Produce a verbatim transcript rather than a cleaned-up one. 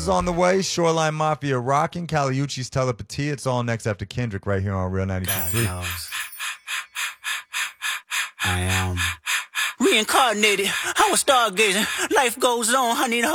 is on the way. Shoreline Mafia rocking. Caliucci's Telepathy. It's all next after Kendrick right here on Real ninety-two point three. I am reincarnated. I was stargazing. Life goes on. I need a